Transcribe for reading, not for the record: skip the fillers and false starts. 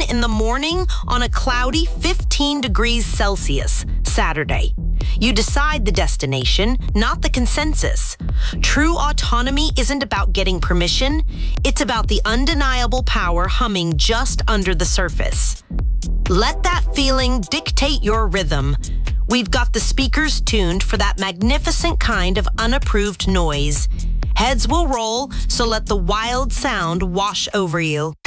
in the morning on a cloudy 15 degrees Celsius, Saturday. You decide the destination, not the consensus. True autonomy isn't about getting permission. It's about the undeniable power humming just under the surface. Let that feeling dictate your rhythm. We've got the speakers tuned for that magnificent kind of unapproved noise. Heads will roll, so let the wild sound wash over you.